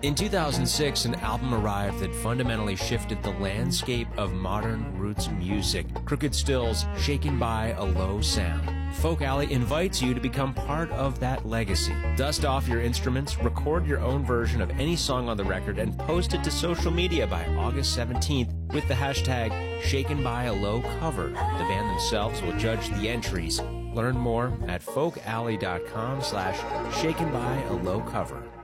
In 2006, an album arrived that fundamentally shifted the landscape of modern roots music. Crooked Still's Shaken by a Low Sound. Folk Alley invites you to become part of that legacy. Dust off your instruments, record your own version of any song on the record, and post it to social media by August 17th with the hashtag Shaken by a Low Cover. The band themselves will judge the entries. Learn more at folkalley.com/shakenbyalowcover.